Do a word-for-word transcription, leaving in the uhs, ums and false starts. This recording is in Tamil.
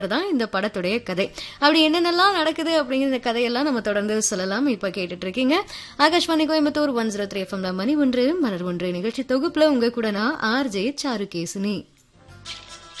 தான் இந்த படத்துடைய கதை. அப்படி என்னென்னலாம் நடக்குது அப்படிங்கிற இந்த கதையெல்லாம் நம்ம தொடர்ந்து சொல்லலாம். இப்ப கேட்டுட்டு இருக்கீங்க Akashvani Coimbatore one zero three எஃப்எம்ல மணி ஒன்று மலர் ஒன்று நிகழ்ச்சி தொகுப்புல உங்க கூட நான் ஆர்ஜே சாருகேசினி.